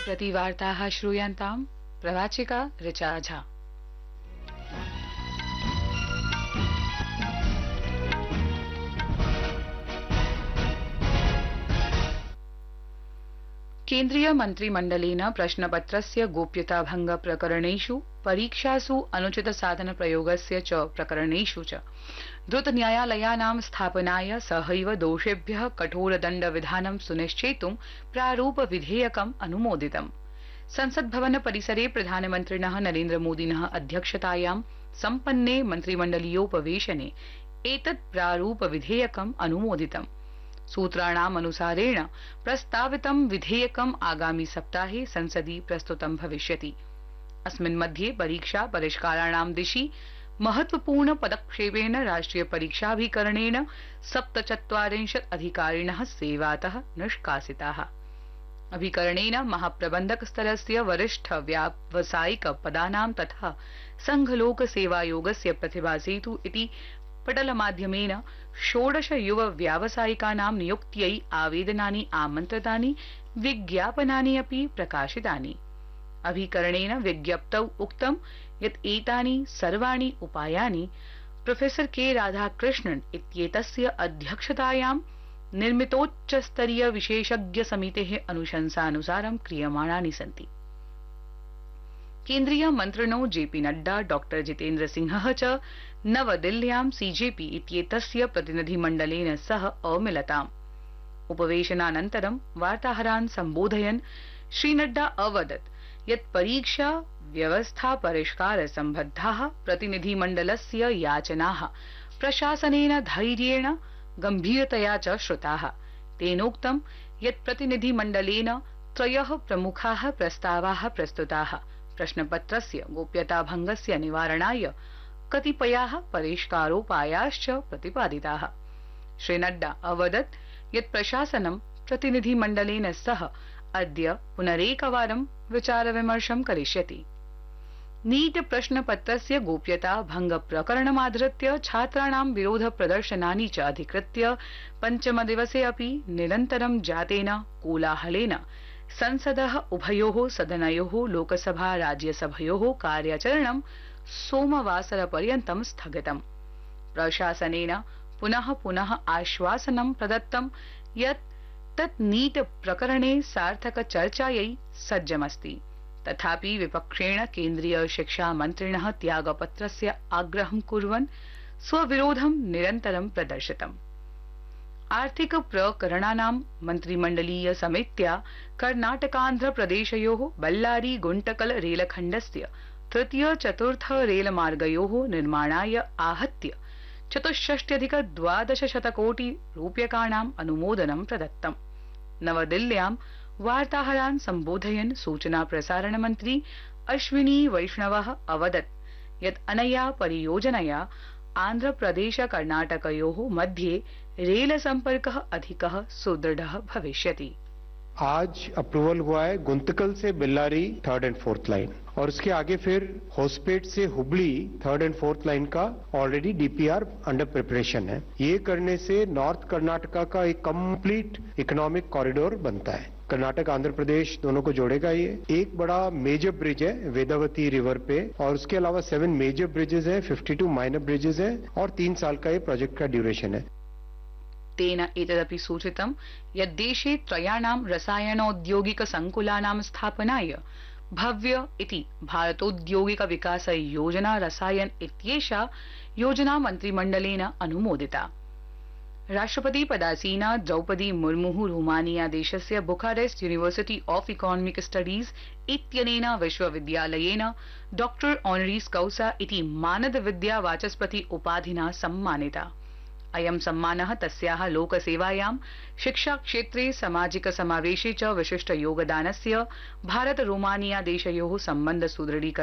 प्रति वार्ताः श्रूयन्ताम् प्रवाचिका ऋचा झा। केन्द्रीय मन्त्रिमण्डलेन प्रश्नपत्रस्य गोप्यताभंग प्रकरणेषु परीक्षासु अनुचित साधन प्रयोगस्य च प्रकरणेषु च द्रुत न्यायालयानां स्थापनाय सहैव दोषेभ्यः कठोरदण्डविधानं सुनिश्चेतुं प्रारूप विधेयकम् अनुमोदितम्। संसद भवन परिसरे प्रधानमन्त्रिणः नरेन्द्रमोदिनः अध्यक्षतायां सम्पन्ने मन्त्रिमण्डलीयोपवेशने एतत् प्रारूप विधेयकम् अनुमोदितम्। सूत्राणाम् अनुसारेण प्रस्तावितं विधेयकम् आगामि सप्ताहे संसदि प्रस्तुतं भविष्यति। अस्मिन् मध्ये परीक्षा परिष्काराणां दिशि महत्वपूर्ण पदक्षेपेन राष्ट्रिय परीक्षाभिकरणेन 47 अधिकारिणः सेवातः निष्कासिताः। अभिकरणेन महाप्रबन्धक स्तरस्य वरिष्ठ व्यावसायिक पदानां तथा संघलोक सेवायोगस्य प्रतिभासेतु इति पटलमाध्यमेन 16 युव व्यावसायिकानां नियुक्त्यै आवेदनानि आमन्त्रितानि, विज्ञापनानि अपि प्रकाशितानि। अभिकरणेन विज्ञप्तौ उक्तं यत् एतानि सर्वाणि उपायानि प्रोफेसर के राधाकृष्णन् इत्येतस्य अध्यक्षतायां निर्मितोच्चस्तरीय विशेषज्ञ समितेः अनुशंसानुसारं क्रियमाणानि सन्ति। केन्द्रीय मन्त्रिणो जेपी नड्डा, डॉक्टर जितेन्द्र सिंहः च नवदिल्ल्यां सीजेपी इत्येतस्य प्रतिनिधिमण्डलेन सह अमिलताम्। उपवेशनानन्तरं वार्ताहरान् सम्बोधयन् श्रीनड्डा अवदत् यत् परीक्षा व्यवस्था परिष्कार सम्बद्धाः प्रतिनिधिमण्डलस्य याचनाः प्रशासनेन धैर्येण गम्भीरतया च श्रुताः। तेनोक्तं यत् प्रतिनिधिमण्डलेन 3 प्रमुखाः प्रस्तावाः प्रस्तुताः। प्रश्नपत्रस्य गोप्यताभंगस्य निवारणाय कतिपयाः परिष्कारोपायाश्च प्रतिपादिताः। श्रीनड्डा अवदत् यत् प्रशासनं प्रतिनिधिमण्डलेन सह अद्य पुनरेकवारं विचारविमर्शं करिष्यति। नीट प्रश्नपत्रस्य गोप्यता भंग प्रकरणमाधृत्य छात्राणां विरोध प्रदर्शनानि च अधिकृत्य पञ्चमदिवसे अपि निरन्तरं जातेन कोलाहलेन संसदः उभयोः सदनयोः लोकसभा राज्यसभयोः कार्याचरणं सोमवासरपर्यन्तं स्थगितम्। प्रशासनेन पुनः आश्वासनं प्रदत्तं यत् तत् नीट प्रकरणे सार्थक चर्चायै सज्जमस्ति। तथापि विपक्षेण केन्द्रीय शिक्षा मन्त्रिणः त्यागपत्रस्य आग्रहं कुर्वन् स्वविरोधं निरन्तरं प्रदर्शितम्। आर्थिक प्रकरणानां मन्त्रिमण्डलीय समित्या कर्णाटकान्ध्रप्रदेशयोः बल्लारी गुण्टकल रेलखण्डस्य तृतीय चतुर्थ रेलमार्गयोः निर्माणाय आहत्य 64,1200 कोटि रूप्यकाणाम् अनुमोदनं प्रदत्तम्। नवदिल्ल्यां वार्ताहरान् सम्बोधयन् सूचना प्रसारण मन्त्री अश्विनी वैष्णवः अवदत् यत् अनया परियोजनया आन्ध्रप्रदेश कर्णाटकयोः मध्ये रेल संपर्कः अधिकः सुदृढ़ भविष्यति। आज अप्रूवल हुआ है गुंतकल से Bellary 3rd and 4th line और उसके आगे फिर होसपेट से Hubli 3rd and 4th line का ऑलरेडी डीपीआर अंडर प्रिपरेशन है। ये करने से नॉर्थ कर्नाटका का एक कंप्लीट इकोनॉमिक कॉरिडोर बनता है। कर्नाटक आंध्र प्रदेश दोनों को जोड़ेगा। ये एक बड़ा मेजर ब्रिज है वेदावती रिवर पे और उसके अलावा 7 मेजर ब्रिजेस हैं, 52 माइनर ब्रिजेस हैं और 3 साल का ये प्रोजेक्ट का ड्यूरेशन है। तेन एतदपि सूचितं यत् देशे 3 रसायनौद्योगिक संकुलानां स्थापनाय भव्य इति भारतौद्योगिक विकास योजना रसायन इत्येषा योजना मन्त्रिमण्डलेन अनुमोदिता। राष्ट्रपति पदासीना द्रौपदी मुर्मुः रोमानिया देशस्य Bucharest university of economic studies इत्यनेन विश्वविद्यालयेन डॉक्टर ऑनरीस कौसा इति मानद विद्या वाचस्पति उपाधिना सम्मानिता। अयं सम्मानः तस्याः लोकसेवायां शिक्षा क्षेत्रे सामाजिक समावेशे च विशिष्ट योगदानस्य भारत रोमानिया देशयोः सम्बन्ध सुदृढीकरण